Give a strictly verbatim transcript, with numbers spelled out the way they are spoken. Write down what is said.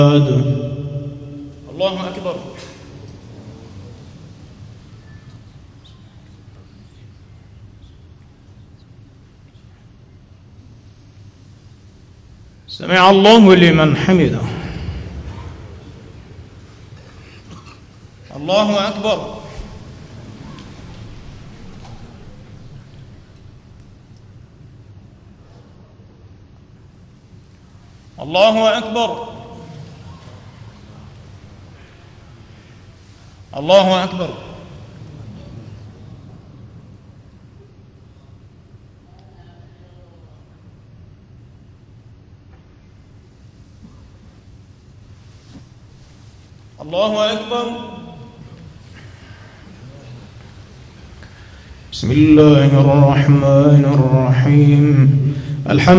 الله أكبر. سمع الله لمن حمده. الله أكبر. الله أكبر. الله أكبر. الله أكبر. بسم الله الرحمن الرحيم. الحمد